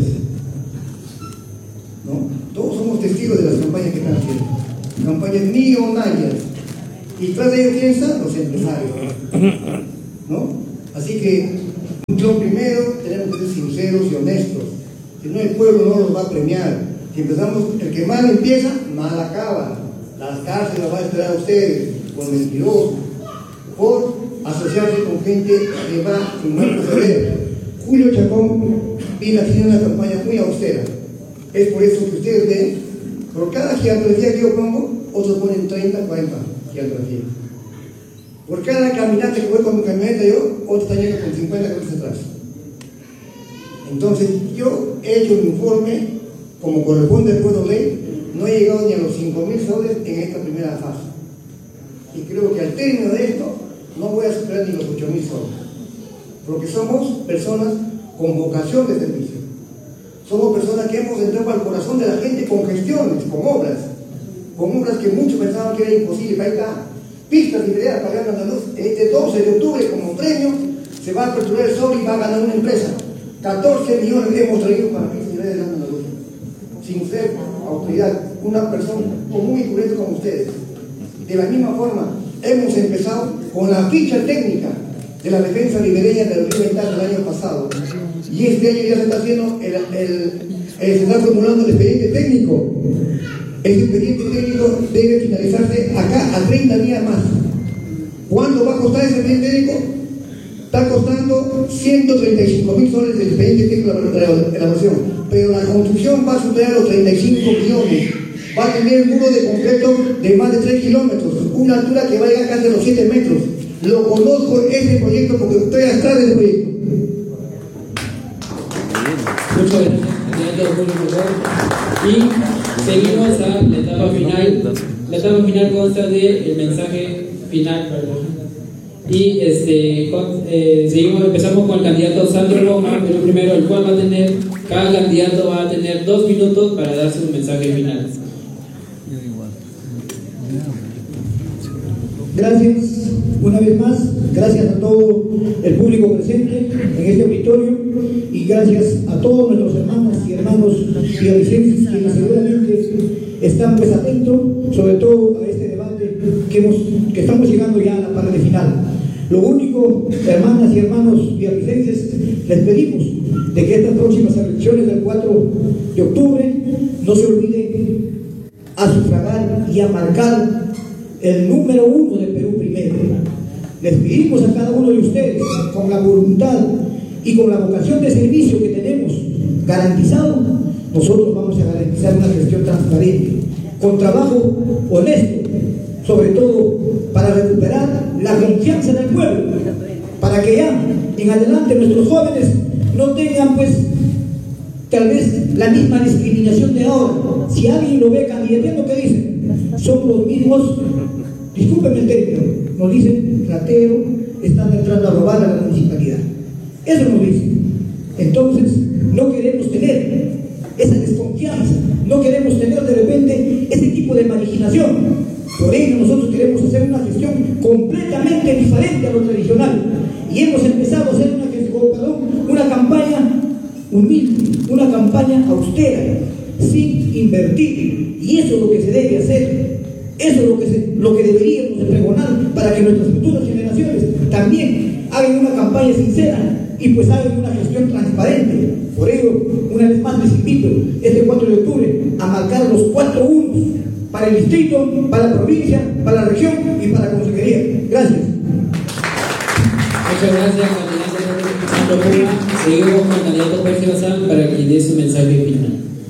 ¿No? Todos somos testigos de las campañas que están haciendo, campañas millonarias, y tras de ello piensan los empresarios, ¿no? Así que lo primero, tenemos que ser sinceros y honestos, si no el pueblo no los va a premiar. Si empezamos, el que mal empieza, mal acaba. Las cárceles las va a esperar a ustedes, por mentirosos, por asociarse con gente que va sin mal proceder. Julio Chacón viene haciendo una campaña muy austera. Es por eso que ustedes ven, por cada gigantografía que yo pongo, otros ponen treinta, cuarenta gigantografías. Por cada caminante que voy con mi camioneta yo, otros están llegando con cincuenta kilómetros atrás. Entonces, yo he hecho un informe, como corresponde al pueblo ley, no he llegado ni a los cinco mil soles en esta primera fase. Y creo que al término de esto, no voy a superar ni los ocho mil soles. Porque somos personas con vocación de servicio. Somos personas que hemos entrado al corazón de la gente con gestiones, con obras. Con obras que muchos pensaban que era imposible. Ahí está. Pistas y veredas para ganar la luz. Este doce de octubre, como premio, se va a aperturar el sol y va a ganar una empresa. catorce millones hemos traído para pistas y veredas de la luz. Sin ser autoridad, una persona común y corriente como ustedes. De la misma forma, hemos empezado con la ficha técnica de la defensa ribereña del río Ventana el año pasado. Y este año ya se está haciendo, el, el, el, se está formulando el expediente técnico. Ese expediente técnico debe finalizarse acá a treinta días más. ¿Cuánto va a costar ese expediente técnico? Está costando ciento treinta y cinco mil soles el expediente técnico de la elaboración. Pero la construcción va a superar los treinta y cinco millones. Va a tener un muro de concreto de más de tres kilómetros, una altura que va a llegar casi a los siete metros. Lo conozco ese proyecto porque estoy atrás del proyecto. Muchas gracias, candidato Julio Chacón. Y seguimos a la etapa final. La etapa final consta del mensaje final. Y este, con, eh, seguimos, empezamos con el candidato Sandro Loma, pero primero el cual va a tener, cada candidato va a tener dos minutos para dar su mensaje final. Gracias una vez más, gracias a todo el público presente en este auditorio y gracias a todos nuestros hermanos y hermanos villavicenses que seguramente están pues atentos, sobre todo a este debate que, hemos, que estamos llegando ya a la parte final. Lo único, hermanas y hermanos villavicenses, les pedimos de que estas próximas elecciones del cuatro de octubre no se olviden a sufragar y a marcar el número uno de Perú primero. Les pedimos a cada uno de ustedes, con la voluntad y con la vocación de servicio que tenemos garantizado, nosotros vamos a garantizar una gestión transparente, con trabajo honesto, sobre todo para recuperar la confianza del pueblo, para que ya en adelante nuestros jóvenes no tengan pues tal vez la misma discriminación de ahora. Si alguien lo ve candidateando, ¿qué dicen? Son los mismos, discúlpenme el término, nos dicen ratero, están entrando a robar a la municipalidad. Eso nos dicen. Entonces, no queremos tener esa desconfianza, no queremos tener de repente ese tipo de marginación. Por ello nosotros queremos hacer una gestión completamente diferente a lo tradicional. Y hemos empezado a hacer una, perdón, una campaña humilde, una campaña austera, sin invertir. Y eso es lo que se debe hacer. Eso es lo que, se, lo que deberíamos pregonar para que nuestras futuras generaciones también hagan una campaña sincera y pues hagan una gestión transparente. Por ello, una vez más les invito este cuatro de octubre a marcar los cuatro unos para el distrito, para la provincia, para la región y para la consejería. Gracias. Muchas gracias, candidato Sandro Loma. Seguimos con el candidato Percy Bazán para que dé su mensaje final.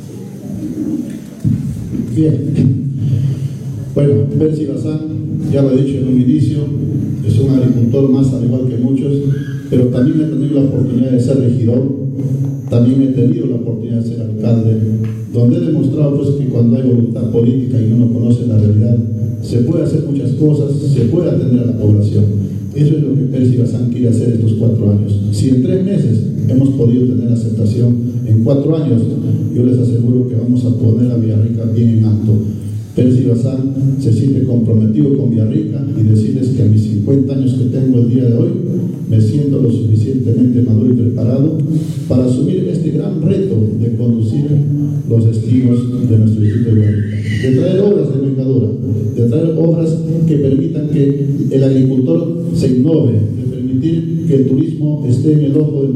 Bien. Bueno, Percy Bazán, ya lo he dicho en un inicio, es un agricultor más al igual que muchos, pero también he tenido la oportunidad de ser regidor, también he tenido la oportunidad de ser alcalde, donde he demostrado pues, que cuando hay voluntad política y uno conoce la realidad, se puede hacer muchas cosas, se puede atender a la población. Eso es lo que Percy Bazán quiere hacer estos cuatro años. Si en tres meses hemos podido tener aceptación, en cuatro años yo les aseguro que vamos a poner a Villarrica bien en alto. Percy Bazán se siente comprometido con Villarrica y decirles que a mis cincuenta años que tengo el día de hoy me siento lo suficientemente maduro y preparado para asumir este gran reto de conducir los destinos de nuestro distrito de Villarrica, de traer obras de envergadura, de traer obras que permitan que el agricultor se innove, de permitir que el turismo esté en el ojo del